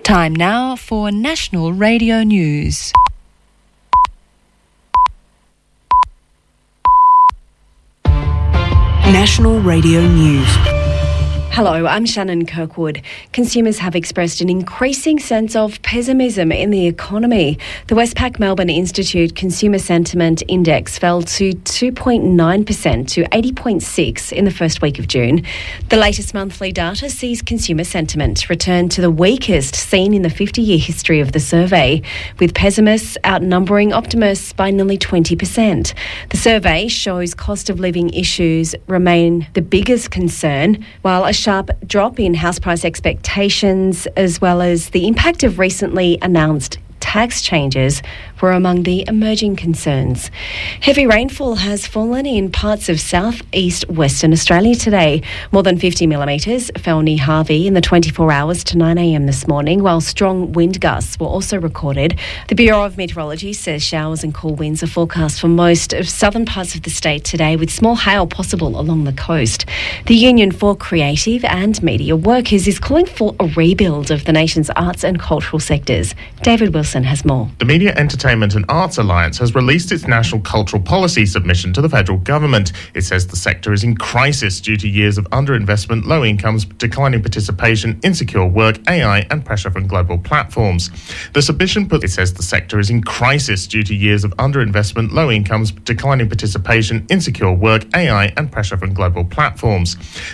Time now for National Radio News. National Radio News. Hello, I'm Shannon Kirkwood. Consumers have expressed an increasing sense of pessimism in the economy. The Westpac Melbourne Institute Consumer Sentiment Index fell to 2.9% to 80.6 in the first week of June. The latest monthly data sees consumer sentiment return to the weakest seen in the 50-year history of the survey, with pessimists outnumbering optimists by nearly 20%. The survey shows cost of living issues remain the biggest concern, while a sharp drop in house price expectations, as well as the impact of recently announced tax changes, were among the emerging concerns. Heavy rainfall has fallen in parts of south-east Western Australia today. More than 50 millimetres fell near Harvey in the 24 hours to 9 a.m. this morning, while strong wind gusts were also recorded. The Bureau of Meteorology says showers and cool winds are forecast for most of southern parts of the state today, with small hail possible along the coast. The Union for Creative and Media Workers is calling for a rebuild of the nation's arts and cultural sectors. David Wilson has more. The Media, Entertainment and Arts Alliance has released its national cultural policy submission to the federal government. It says the sector is in crisis due to years of underinvestment, low incomes, declining participation, insecure work, AI and pressure from global platforms. The submission it says the sector is in crisis due to years of underinvestment, low incomes, declining participation, insecure work, AI and pressure from global platforms.